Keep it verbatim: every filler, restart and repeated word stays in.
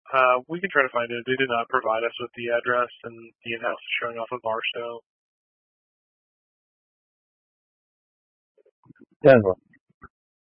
Uh, we can try to find it. They did not provide us with the address, and the in-house is showing off of Barstow. Denver.